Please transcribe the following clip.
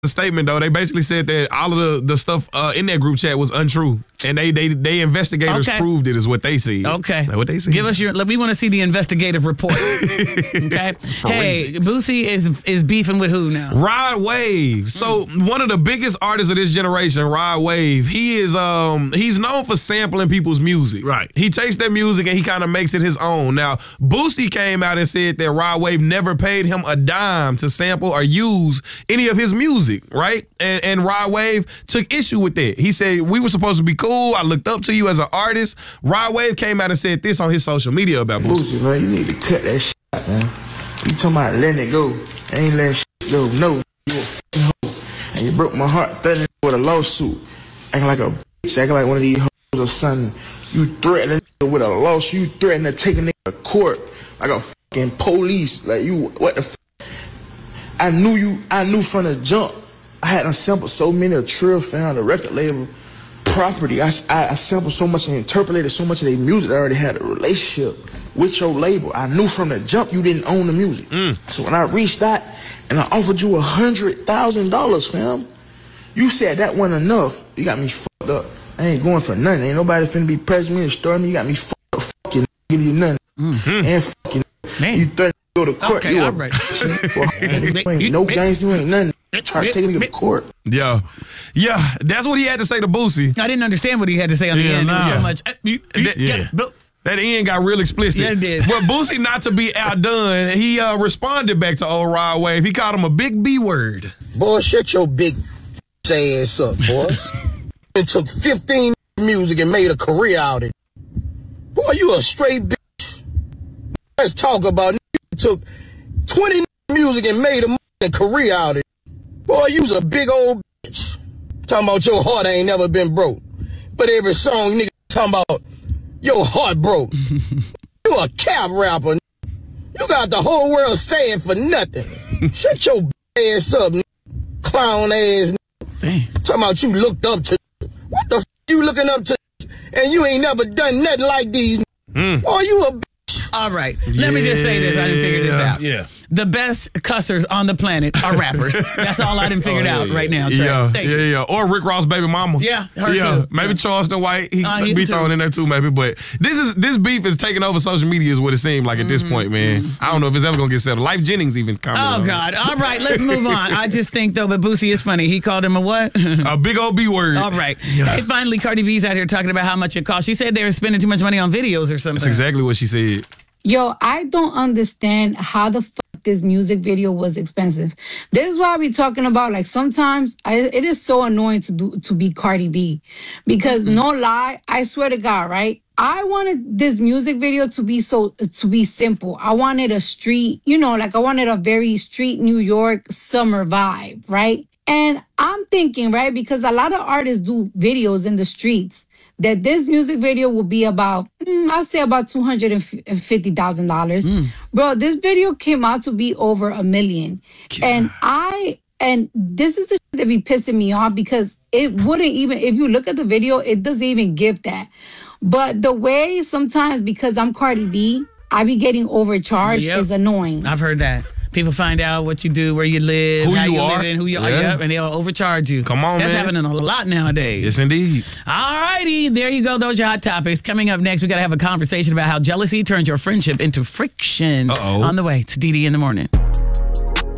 statement though. They basically said that all of the stuff in that group chat was untrue, and they investigators proved it is what they see. Okay, what they see. Give us we want to see the investigative report. Okay. Hey, Boosie is beefing with who now? Rod Wave. So one of the biggest artists of this generation, Rod Wave. He is he's known for sampling people's music. Right. He takes their music and he kind of makes it his own. Now Boosie came out and said that Rod Wave never paid him a dime to sample or use any of his music, right? And Rod Wave took issue with that. He said, we were supposed to be cool. I looked up to you as an artist. Rod Wave came out and said this on his social media about Boosie. Man, you need to cut that shit out, man. You talking about letting it go. I ain't letting shit go. No, you a f***ing hoe. And you broke my heart threatening with a lawsuit. Acting like a bitch, acting like one of these hoes or something. You threatening with a lawsuit. You threatening to take a nigga to court like a fucking police. Like you, what the f***? I knew from the jump. I had sampled so many of Trill found the record label property. I sampled so much and interpolated so much of their music. I already had a relationship with your label. I knew from the jump you didn't own the music. So when I reached out and I offered you $100,000, fam, you said that wasn't enough. You got me fucked up. I ain't going for nothing. Ain't nobody finna be pressing me and starting me. You got me fucked up. Fucking give you nothing. And fucking you threatened to go to court. Okay, you all right. ain't no games. You ain't nothing. Try taking it to court. Yeah, that's what he had to say to Boosie. I didn't understand what he had to say on the end. It was so much. That end got real explicit. Yeah, it did. But Boosie, not to be outdone, he responded back to old Rod Wave. He called him a big B word. Boy, shut your big ass up, boy. It took 15 music and made a career out of it. Boy, you a straight bitch. Let's talk about it. Took 20 music and made a career out of it. Boy, you's a big old bitch. Talking about your heart ain't never been broke. But every song, nigga, talking about your heart broke. You a cap rapper. You got the whole world saying for nothing. Shut your ass up, clown ass. Damn. Talking about you looked up to. What the f you looking up to? And you ain't never done nothing like these. Boy, you a bitch. All right. Let me just say this. I didn't figure this out. Yeah. The best cussers on the planet are rappers. That's all I didn't figure out right now, Trey. Yeah. Or Rick Ross' baby mama. Yeah, her too. Maybe Charleston White. He be too. thrown in there too, maybe. But this beef is taking over social media is what it seemed like at this point, man. I don't know if it's ever going to get settled. Life Jennings even commented on God. All right, let's move on. I just think, though, but Boosie is funny. He called him a what? A big old B word. All right. Yeah. Hey, finally, Cardi B's out here talking about how much it costs. She said they were spending too much money on videos or something. That's exactly what she said. Yo, I don't understand how the fuck this music video was expensive. This is why I be talking about, like, sometimes it is so annoying to be Cardi B. Because no lie, I swear to God, right? I wanted this music video to be simple. I wanted a street, I wanted a very street New York summer vibe, right? And I'm thinking, right, because a lot of artists do videos in the streets, that this music video will be about, I'll say about $250,000. Bro, this video came out to be over $1 million. Yeah. And this is the shit that be pissing me off, because it wouldn't even, if you look at the video, it doesn't even give that. But the way sometimes, because I'm Cardi B, I be getting overcharged is annoying. I've heard that. People find out what you do, where you live, who how you are, living, who you are, and they'll overcharge you. Come on, That's man. happening a lot nowadays. Yes, indeed. All righty, there you go. Those are hot topics. Coming up next, we got to have a conversation about how jealousy turns your friendship into friction. On the way, it's DD in the Morning.